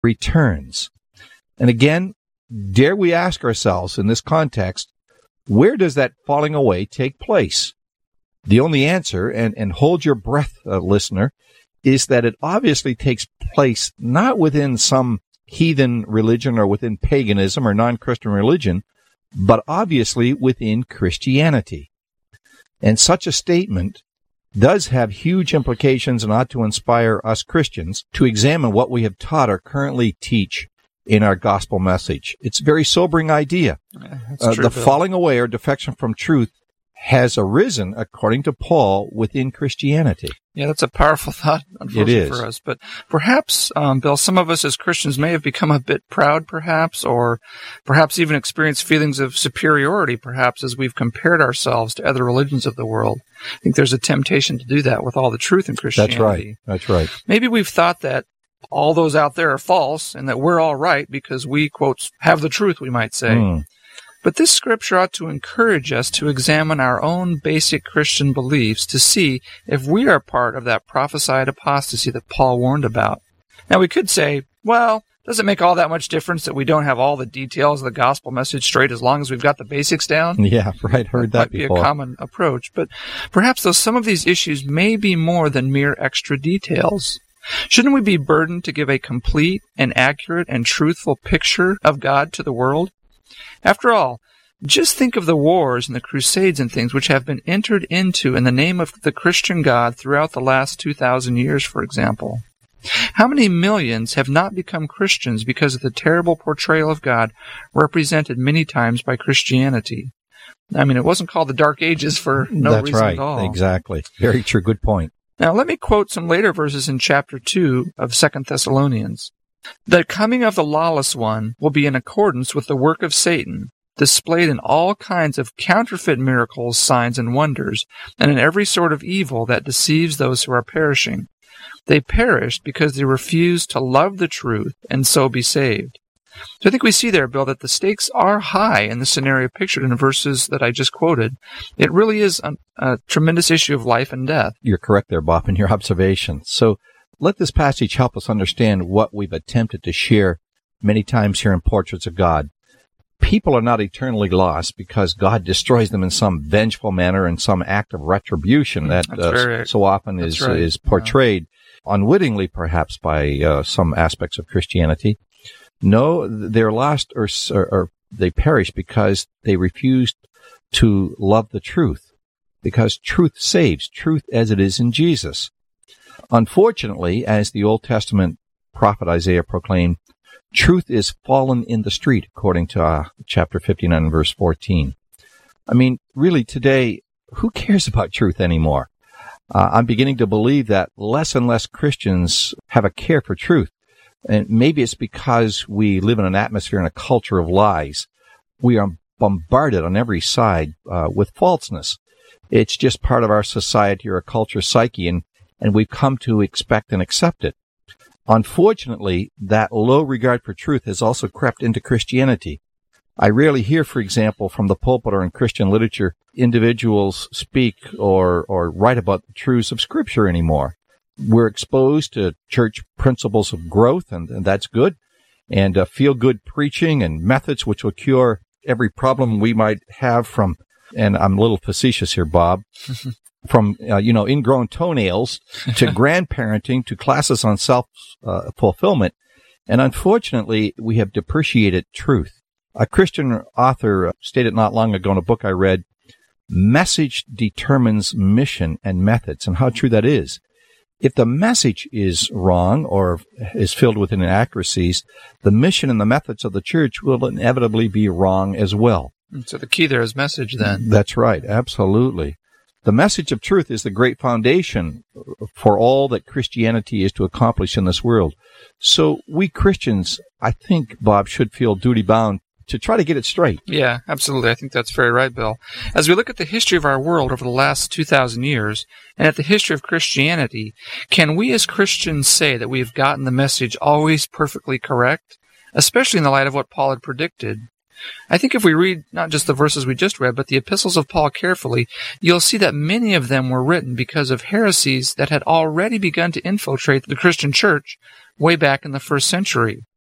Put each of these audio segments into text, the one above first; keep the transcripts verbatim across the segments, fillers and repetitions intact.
returns. And again, dare we ask ourselves in this context, where does that falling away take place? The only answer, and, and hold your breath, uh, listener, is that it obviously takes place not within some heathen religion or within paganism or non-Christian religion, but obviously within Christianity. And such a statement does have huge implications and ought to inspire us Christians to examine what we have taught or currently teach in our gospel message. It's a very sobering idea. Yeah, that's uh, true, the Bill. falling away or defection from truth has arisen, according to Paul, within Christianity. Yeah, that's a powerful thought, unfortunately, It is. for us. But perhaps, um, Bill, some of us as Christians may have become a bit proud, perhaps, or perhaps even experienced feelings of superiority, perhaps, as we've compared ourselves to other religions of the world. I think there's a temptation to do that with all the truth in Christianity. That's right. That's right. Maybe we've thought that all those out there are false and that we're all right because we, quotes, have the truth, we might say. Mm. But this scripture ought to encourage us to examine our own basic Christian beliefs to see if we are part of that prophesied apostasy that Paul warned about. Now, we could say, well, does it make all that much difference that we don't have all the details of the gospel message straight as long as we've got the basics down? Yeah, right. Heard that, that might before. be a common approach. But perhaps, though, some of these issues may be more than mere extra details. Shouldn't we be burdened to give a complete and accurate and truthful picture of God to the world? After all, just think of the wars and the crusades and things which have been entered into in the name of the Christian God throughout the last two thousand years, for example. How many millions have not become Christians because of the terrible portrayal of God represented many times by Christianity? I mean, it wasn't called the Dark Ages for no That's reason right. at all. Exactly. Very true. Good point. Now, let me quote some later verses in chapter two of Second Thessalonians. The coming of the lawless one will be in accordance with the work of Satan, displayed in all kinds of counterfeit miracles, signs, and wonders, and in every sort of evil that deceives those who are perishing. They perished because they refused to love the truth and so be saved. So I think we see there, Bill, that the stakes are high in the scenario pictured in the verses that I just quoted. It really is a, a tremendous issue of life and death. You're correct there, Bob, in your observation. So let this passage help us understand what we've attempted to share many times here in Portraits of God. People are not eternally lost because God destroys them in some vengeful manner, in some act of retribution that uh, very, so often is right. is portrayed, yeah. unwittingly perhaps, by uh, some aspects of Christianity. No, they're lost or, or, or they perish because they refused to love the truth, because truth saves, truth as it is in Jesus. Unfortunately, as the Old Testament prophet Isaiah proclaimed, truth is fallen in the street, according to uh, chapter fifty-nine and verse fourteen. I mean, really today, who cares about truth anymore? Uh, I'm beginning to believe that less and less Christians have a care for truth. And maybe it's because we live in an atmosphere and a culture of lies. We are bombarded on every side uh, with falseness. It's just part of our society or our culture psyche, and, and we've come to expect and accept it. Unfortunately, that low regard for truth has also crept into Christianity. I rarely hear, for example, from the pulpit or in Christian literature, individuals speak or, or write about the truths of Scripture anymore. We're exposed to church principles of growth, and, and that's good, and uh, feel-good preaching and methods which will cure every problem we might have from, and I'm a little facetious here, Bob, from, uh, you know, ingrown toenails to grandparenting to classes on self-fulfillment. Uh, and unfortunately, we have depreciated truth. A Christian author stated not long ago in a book I read, message determines mission and methods, and how true that is. If the message is wrong or is filled with inaccuracies, the mission and the methods of the church will inevitably be wrong as well. So the key there is message, then. That's right, absolutely. The message of truth is the great foundation for all that Christianity is to accomplish in this world. So we Christians, I think, Bob, should feel duty-bound to try to get it straight. Yeah, absolutely. I think that's very right, Bill. As we look at the history of our world over the last two thousand years, and at the history of Christianity, can we as Christians say that we have gotten the message always perfectly correct, especially in the light of what Paul had predicted? I think if we read not just the verses we just read, but the epistles of Paul carefully, you'll see that many of them were written because of heresies that had already begun to infiltrate the Christian church way back in the first century.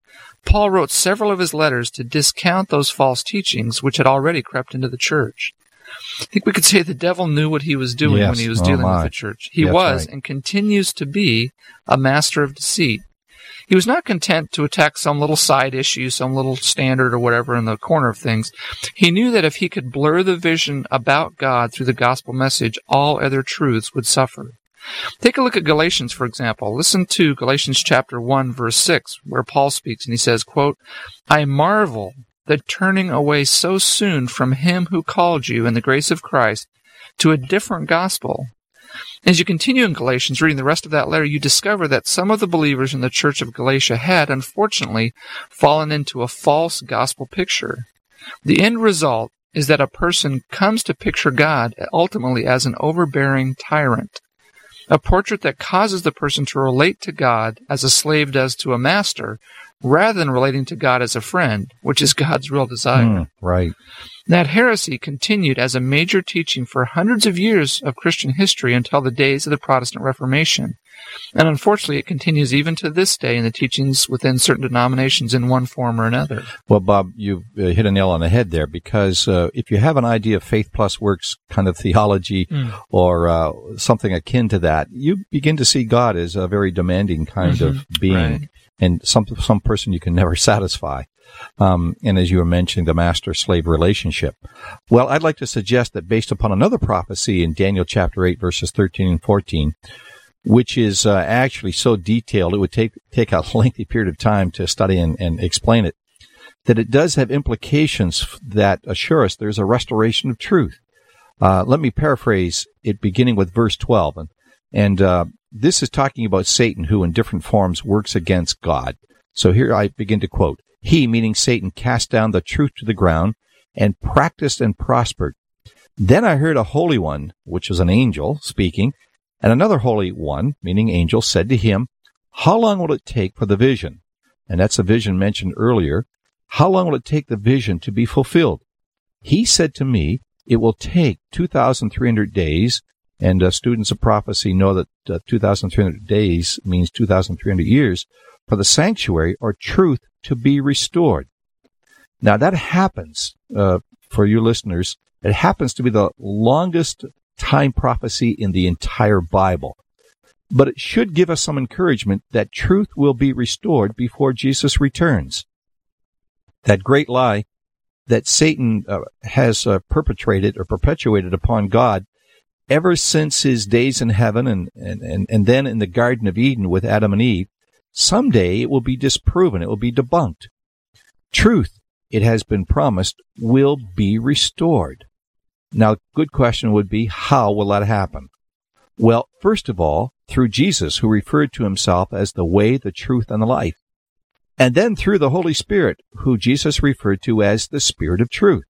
Paul wrote several of his letters to discount those false teachings which had already crept into the church. I think we could say the devil knew what he was doing yes. when he was oh dealing my. with the church. He That's was right. and continues to be a master of deceit. He was not content to attack some little side issue, some little standard or whatever in the corner of things. He knew that if he could blur the vision about God through the gospel message, all other truths would suffer. Take a look at Galatians, for example. Listen to Galatians chapter one, verse six, where Paul speaks, and he says, quote, I marvel that turning away so soon from him who called you in the grace of Christ to a different gospel. As you continue in Galatians, reading the rest of that letter, you discover that some of the believers in the church of Galatia had, unfortunately, fallen into a false gospel picture. The end result is that a person comes to picture God ultimately as an overbearing tyrant, a portrait that causes the person to relate to God as a slave does to a master, rather than relating to God as a friend, which is God's real desire. Mm, right. That heresy continued as a major teaching for hundreds of years of Christian history until the days of the Protestant Reformation. And unfortunately, it continues even to this day in the teachings within certain denominations in one form or another. Well, Bob, you've uh, hit a nail on the head there, because uh, if you have an idea of faith plus works kind of theology mm. or uh, something akin to that, you begin to see God as a very demanding kind mm-hmm. of being. Right. And some some person you can never satisfy. Um, and as you were mentioning, the master-slave relationship. Well, I'd like to suggest that based upon another prophecy in Daniel chapter eight, verses thirteen and fourteen, which is uh, actually so detailed, it would take take a lengthy period of time to study and, and explain it, that it does have implications that assure us there's a restoration of truth. Uh, let me paraphrase it, beginning with verse twelve. And, and uh, this is talking about Satan, who in different forms works against God. So here I begin to quote, He, meaning Satan, cast down the truth to the ground and practiced and prospered. Then I heard a holy one, which was an angel, speaking, and another holy one, meaning angel, said to him, How long will it take for the vision? And that's a vision mentioned earlier. How long will it take the vision to be fulfilled? He said to me, It will take two thousand three hundred days. And uh, students of prophecy know that uh, two thousand three hundred days means two thousand three hundred years for the sanctuary or truth to be restored. Now that happens, uh, for you listeners, it happens to be the longest time prophecy in the entire Bible. But it should give us some encouragement that truth will be restored before Jesus returns. That great lie that Satan uh, has uh, perpetrated or perpetuated upon God ever since his days in heaven and, and, and, and then in the Garden of Eden with Adam and Eve, someday it will be disproven, it will be debunked. Truth, it has been promised, will be restored. Now, good question would be, how will that happen? Well, first of all, through Jesus, who referred to himself as the way, the truth, and the life. And then through the Holy Spirit, who Jesus referred to as the Spirit of truth.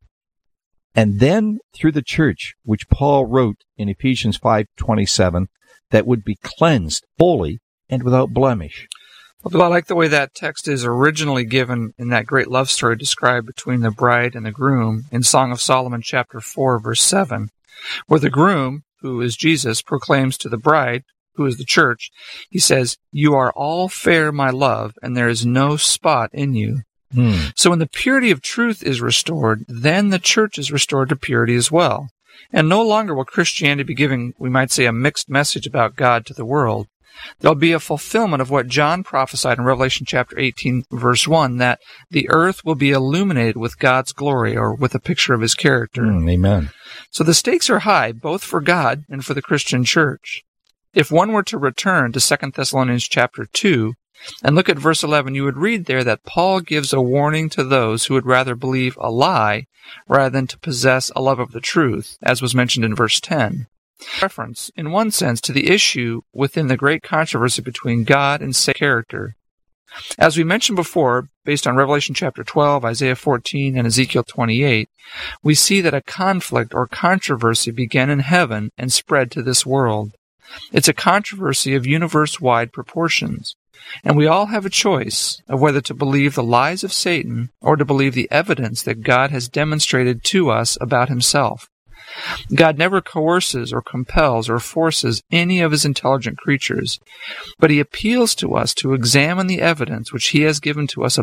And then through the church, which Paul wrote in Ephesians five twenty-seven, that would be cleansed, holy, and without blemish. Well, I like the way that text is originally given in that great love story described between the bride and the groom in Song of Solomon chapter four, verse seven, where the groom, who is Jesus, proclaims to the bride, who is the church, he says, You are all fair, my love, and there is no spot in you. Hmm. So when the purity of truth is restored, then the church is restored to purity as well. And no longer will Christianity be giving, we might say, a mixed message about God to the world. There'll be a fulfillment of what John prophesied in Revelation chapter eighteen, verse one, that the earth will be illuminated with God's glory, or with a picture of his character. Mm, amen. So the stakes are high, both for God and for the Christian church. If one were to return to Second Thessalonians chapter two, and look at verse eleven, you would read there that Paul gives a warning to those who would rather believe a lie rather than to possess a love of the truth, as was mentioned in verse ten. Reference, in one sense, to the issue within the great controversy between God and Satan's character. As we mentioned before, based on Revelation chapter twelve, Isaiah fourteen, and Ezekiel twenty-eight, we see that a conflict or controversy began in heaven and spread to this world. It's a controversy of universe-wide proportions. And we all have a choice of whether to believe the lies of Satan or to believe the evidence that God has demonstrated to us about himself. God never coerces or compels or forces any of his intelligent creatures, but he appeals to us to examine the evidence which he has given to us